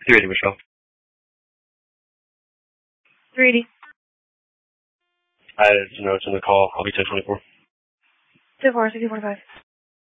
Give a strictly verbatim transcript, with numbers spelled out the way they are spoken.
three eighty, Michelle. three eighty. I no, it's in the call. I'll be ten twenty-four. ten four, sixty forty-five.